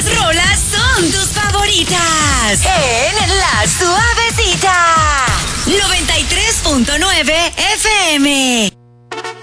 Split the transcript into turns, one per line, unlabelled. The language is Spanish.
rolas son tus favoritas. En La Suavecita. 93.9 FM.